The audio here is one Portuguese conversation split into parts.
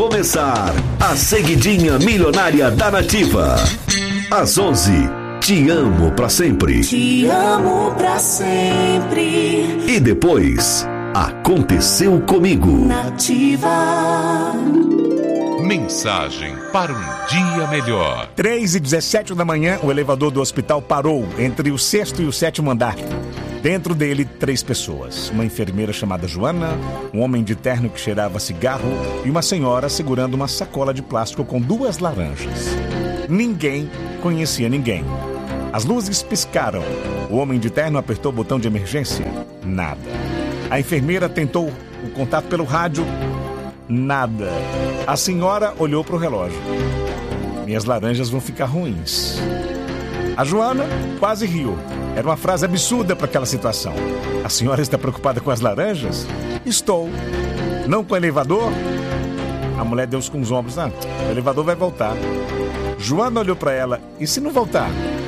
Começar a seguidinha milionária da Nativa. Às 11, te amo pra sempre. Te amo pra sempre. E depois, aconteceu comigo. Nativa. Mensagem para um dia melhor. 3h17 da manhã, o elevador do hospital parou entre o 6º e o 7º andar. Dentro dele, 3 pessoas. Uma enfermeira chamada Joana, um homem de terno que cheirava cigarro e uma senhora segurando uma sacola de plástico com 2 laranjas. Ninguém conhecia ninguém. As luzes piscaram. O homem de terno apertou o botão de emergência. Nada. A enfermeira tentou o contato pelo rádio. Nada. A senhora olhou para o relógio. Minhas laranjas vão ficar ruins. A Joana quase riu. Era uma frase absurda para aquela situação. A senhora está preocupada com as laranjas? Estou. Não com o elevador? A mulher deu com os ombros. O elevador vai voltar. Joana olhou para ela. E se não voltar?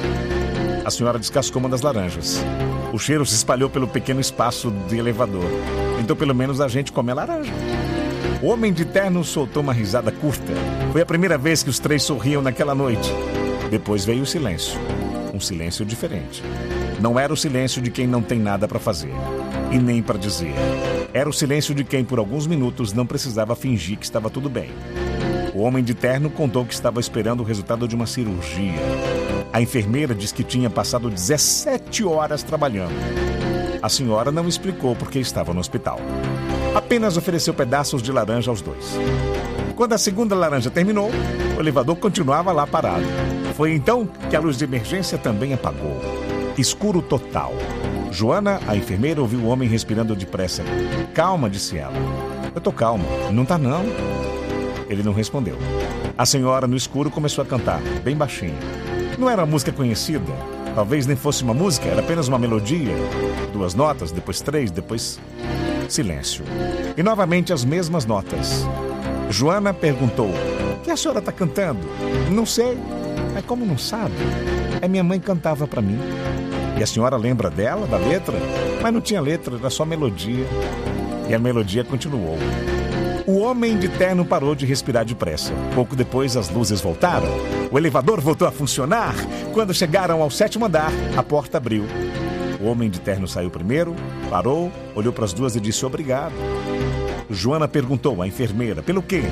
A senhora descascou uma das laranjas. O cheiro se espalhou pelo pequeno espaço do elevador. Então pelo menos a gente come a laranja. O homem de terno soltou uma risada curta. Foi a primeira vez que os 3 sorriam naquela noite. Depois veio o silêncio. Um silêncio diferente. Não era o silêncio de quem não tem nada para fazer. E nem para dizer. Era o silêncio de quem por alguns minutos não precisava fingir que estava tudo bem. O homem de terno contou que estava esperando o resultado de uma cirurgia. A enfermeira disse que tinha passado 17 horas trabalhando. A senhora não explicou porque estava no hospital. Apenas ofereceu pedaços de laranja aos 2. Quando a segunda laranja terminou, o elevador continuava lá parado. Foi então que a luz de emergência também apagou. Escuro total. Joana, a enfermeira, ouviu o homem respirando depressa. Calma, disse ela. Eu tô calma. Não tá não. Ele não respondeu. A senhora, no escuro, começou a cantar, bem baixinho. Não era uma música conhecida. Talvez nem fosse uma música, era apenas uma melodia. 2 notas, depois 3, depois... silêncio. E novamente as mesmas notas. Joana perguntou, o que a senhora está cantando? Não sei. Mas como não sabe? A minha mãe cantava para mim. E a senhora lembra dela, da letra? Mas não tinha letra, era só melodia. E a melodia continuou. O homem de terno parou de respirar depressa. Pouco depois as luzes voltaram. O elevador voltou a funcionar. Quando chegaram ao 7º andar, a porta abriu. O homem de terno saiu primeiro, parou, olhou para as 2 e disse obrigado. Joana perguntou à enfermeira, pelo quê?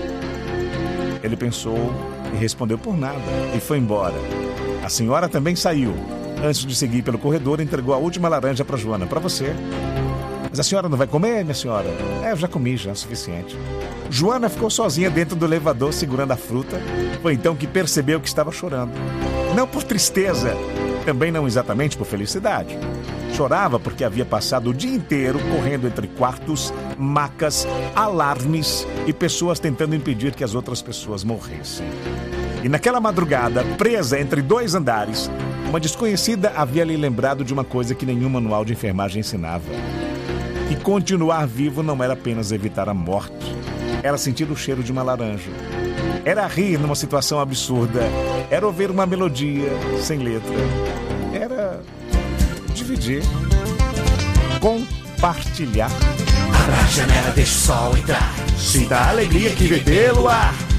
Ele pensou e respondeu por nada e foi embora. A senhora também saiu. Antes de seguir pelo corredor, entregou a última laranja para Joana. Para você. Mas a senhora não vai comer, minha senhora? Eu já comi, já é suficiente. Joana ficou sozinha dentro do elevador segurando a fruta. Foi então que percebeu que estava chorando. Não por tristeza, também não exatamente por felicidade. Chorava porque havia passado o dia inteiro correndo entre quartos, macas, alarmes e pessoas tentando impedir que as outras pessoas morressem. E naquela madrugada, presa entre 2 andares, uma desconhecida havia lhe lembrado de uma coisa que nenhum manual de enfermagem ensinava. Que continuar vivo não era apenas evitar a morte, era sentir o cheiro de uma laranja. Era rir numa situação absurda, era ouvir uma melodia sem letra, era dividir, compartilhar. Abra a janela, deixa o sol entrar, sinta a alegria que vem pelo ar.